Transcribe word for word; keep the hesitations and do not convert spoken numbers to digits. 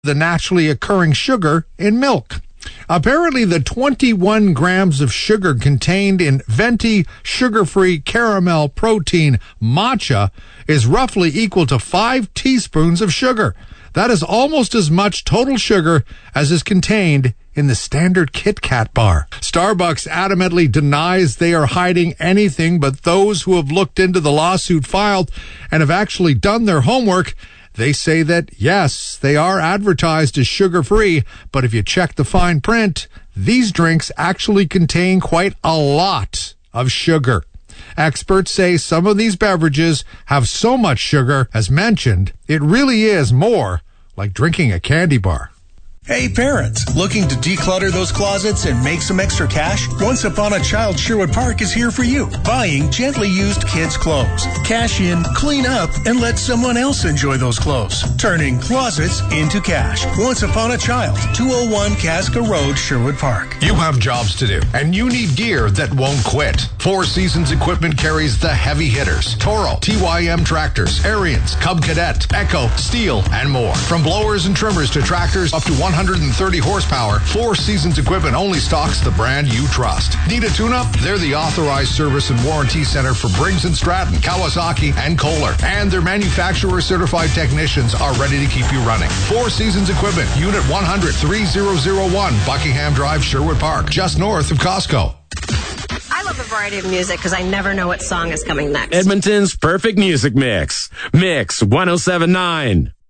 the naturally occurring sugar in milk. Apparently, the twenty-one grams of sugar contained in Venti sugar-free caramel protein matcha is roughly equal to five teaspoons of sugar. That is almost as much total sugar as is contained in the standard Kit Kat bar. Starbucks adamantly denies they are hiding anything, but those who have looked into the lawsuit filed and have actually done their homework, they say that, yes, they are advertised as sugar-free, but if you check the fine print, these drinks actually contain quite a lot of sugar. Experts say some of these beverages have so much sugar, as mentioned, it really is more like drinking a candy bar. Hey parents, looking to declutter those closets and make some extra cash? Once Upon a Child Sherwood Park is here for you. Buying gently used kids' clothes. Cash in, clean up, and let someone else enjoy those clothes. Turning closets into cash. Once Upon a Child, two oh one Casca Road, Sherwood Park. You have jobs to do, and you need gear that won't quit. Four Seasons Equipment carries the heavy hitters. Toro, T Y M tractors, Ariens, Cub Cadet, Echo, Steel, and more. From blowers and trimmers to tractors up to one hundred thirty horsepower, Four Seasons Equipment only stocks the brand you trust. Need a tune-up? They're the authorized service and warranty center for Briggs and Stratton, Kawasaki, and Kohler. And their manufacturer-certified technicians are ready to keep you running. Four Seasons Equipment, Unit one hundred, three thousand one, Buckingham Drive, Sherwood Park, just north of Costco. I love a variety of music because I never know what song is coming next. Edmonton's perfect music mix. Mix one oh seven point nine.